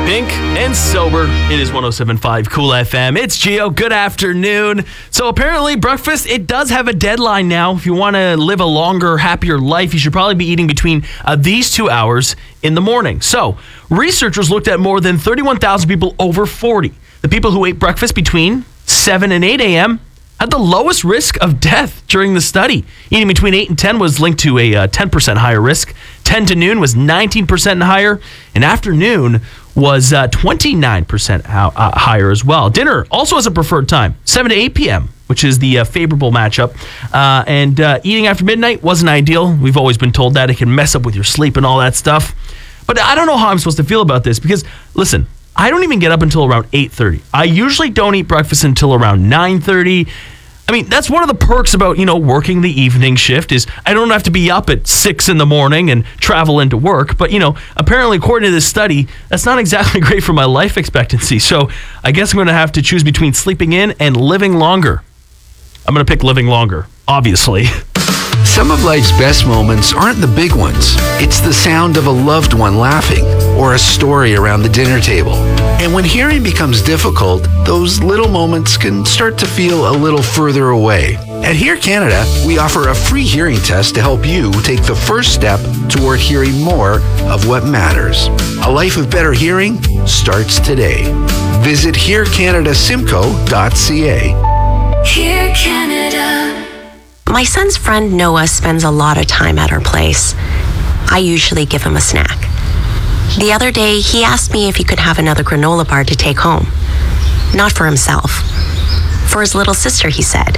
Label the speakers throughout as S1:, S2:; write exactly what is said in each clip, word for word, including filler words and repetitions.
S1: Pink and Sober. It is one oh seven point five Cool F M. It's Gio. Good afternoon. So apparently breakfast, it does have a deadline now. If you want to live a longer, happier life, you should probably be eating between uh, these two hours in the morning. So researchers looked at more than thirty-one thousand people over forty. The people who ate breakfast between seven and eight a.m. had the lowest risk of death during the study. Eating between eight and ten was linked to a uh, ten percent higher risk. ten to noon was nineteen percent higher. And afternoon was uh, twenty-nine percent uh, higher as well. Dinner also has a preferred time, seven to eight p.m., which is the uh, favorable matchup. Uh, and uh, eating after midnight wasn't ideal. We've always been told that. It can mess up with your sleep and all that stuff. But I don't know how I'm supposed to feel about this because, listen, I don't even get up until around eight thirty. I usually don't eat breakfast until around nine thirty. I mean, that's one of the perks about, you know, working the evening shift is I don't have to be up at six in the morning and travel into work. But, you know, apparently, according to this study, that's not exactly great for my life expectancy. So I guess I'm going to have to choose between sleeping in and living longer. I'm going to pick living longer, obviously.
S2: Some of life's best moments aren't the big ones. It's the sound of a loved one laughing or a story around the dinner table. And when hearing becomes difficult, those little moments can start to feel a little further away. At Hear Canada, we offer a free hearing test to help you take the first step toward hearing more of what matters. A life of better hearing starts today. Visit hear canada simcoe dot c a.
S3: Hear Canada.
S4: My son's friend Noah spends a lot of time at our place. I usually give him a snack. The other day, he asked me if he could have another granola bar to take home. Not for himself. For his little sister, he said.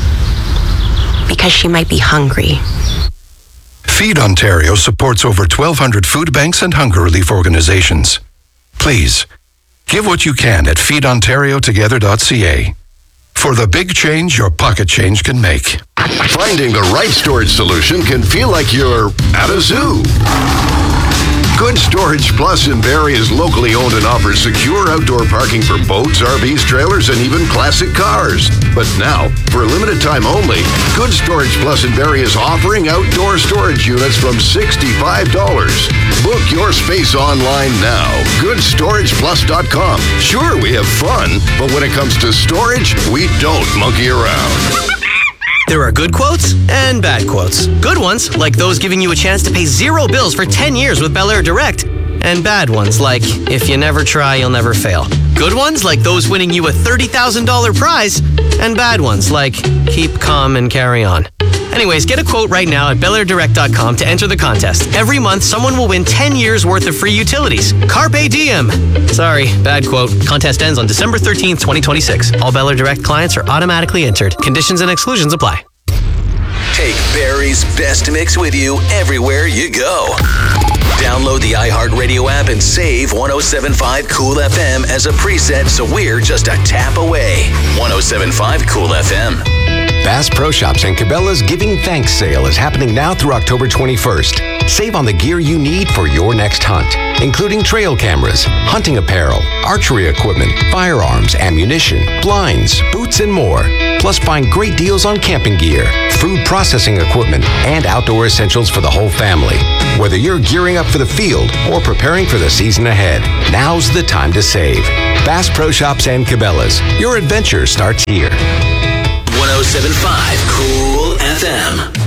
S4: Because she might be hungry.
S5: Feed Ontario supports over twelve hundred food banks and hunger relief organizations. Please, give what you can at feed ontario together dot c a. For the big change your pocket change can make.
S6: Finding the right storage solution can feel like you're at a zoo. Good Storage Plus in Barrie is locally owned and offers secure outdoor parking for boats, R Vs, trailers, and even classic cars. But now, for a limited time only, Good Storage Plus in Barrie is offering outdoor storage units from sixty-five dollars. Book your space online now. good storage plus dot com. Sure, we have fun, but when it comes to storage, we don't monkey around.
S7: There are good quotes and bad quotes. Good ones, like those giving you a chance to pay zero bills for ten years with Bel Air Direct. And bad ones, like, if you never try, you'll never fail. Good ones, like those winning you a thirty thousand dollars prize. And bad ones, like, keep calm and carry on. Anyways, get a quote right now at bel air direct dot com to enter the contest. Every month, someone will win ten years worth of free utilities. Carpe diem. Sorry, bad quote. Contest ends on December thirteenth, twenty twenty-six. All Bel Air Direct clients are automatically entered. Conditions and exclusions apply.
S8: Take Barrie's best mix with you everywhere you go. Download the iHeartRadio app and save one oh seven point five Cool F M as a preset so we're just a tap away. one oh seven point five Cool F M.
S9: Bass Pro Shops and Cabela's Giving Thanks sale is happening now through October twenty-first. Save on the gear you need for your next hunt, including trail cameras, hunting apparel, archery equipment, firearms, ammunition, blinds, boots, and more. Plus, find great deals on camping gear, food processing equipment, and outdoor essentials for the whole family. Whether you're gearing up for the field or preparing for the season ahead, now's the time to save. Bass Pro Shops and Cabela's. Your adventure starts here.
S8: one oh seven point five Cool F M.